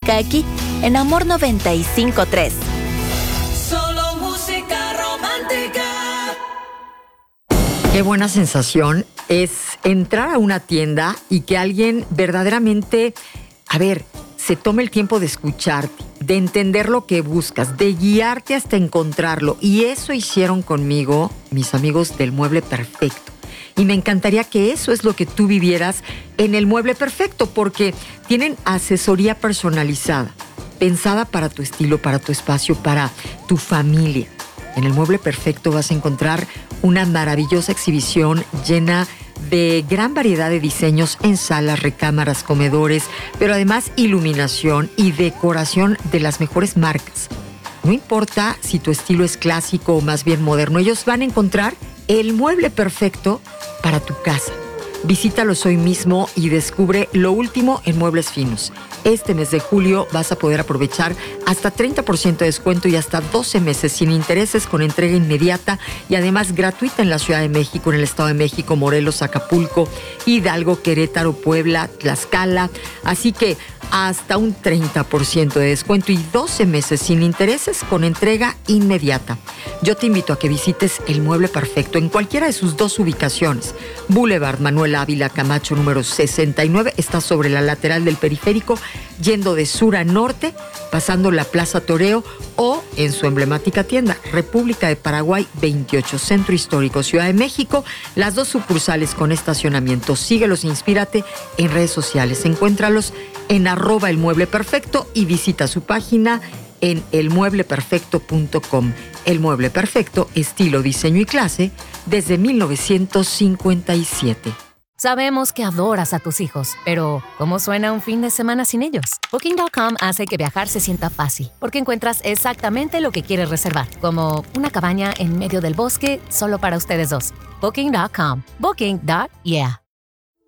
romántica aquí, en Amor 95.3. Solo música romántica. Qué buena sensación es entrar a una tienda y que alguien verdaderamente, se tome el tiempo de escucharte, de entender lo que buscas, de guiarte hasta encontrarlo. Y eso hicieron conmigo mis amigos del Mueble Perfecto. Y me encantaría que eso es lo que tú vivieras en el Mueble Perfecto, porque tienen asesoría personalizada, pensada para tu estilo, para tu espacio, para tu familia. En el Mueble Perfecto vas a encontrar una maravillosa exhibición llena de gran variedad de diseños en salas, recámaras, comedores, pero además iluminación y decoración de las mejores marcas. No importa si tu estilo es clásico o más bien moderno, ellos van a encontrar el mueble perfecto para tu casa. Visítalos hoy mismo y descubre lo último en muebles finos. Este mes de julio vas a poder aprovechar hasta 30% de descuento y hasta 12 meses sin intereses con entrega inmediata y además gratuita en la Ciudad de México, en el Estado de México, Morelos, Acapulco, Hidalgo, Querétaro, Puebla, Tlaxcala. Así que hasta un 30% de descuento y 12 meses sin intereses con entrega inmediata. Yo te invito a que visites el Mueble Perfecto en cualquiera de sus dos ubicaciones. Boulevard Manuel Ávila Camacho número 69, está sobre la lateral del periférico, yendo de sur a norte, pasando la Plaza Toreo, o en su emblemática tienda, República de Paraguay 28, Centro Histórico, Ciudad de México, las dos sucursales con estacionamiento. Síguelos, inspírate en redes sociales. Encuéntralos en @elmuebleperfecto y visita su página en elmuebleperfecto.com. El Mueble Perfecto, estilo, diseño y clase desde 1957. Sabemos que adoras a tus hijos, pero ¿cómo suena un fin de semana sin ellos? Booking.com hace que viajar se sienta fácil, porque encuentras exactamente lo que quieres reservar, como una cabaña en medio del bosque solo para ustedes dos. Booking.com. Booking.yeah.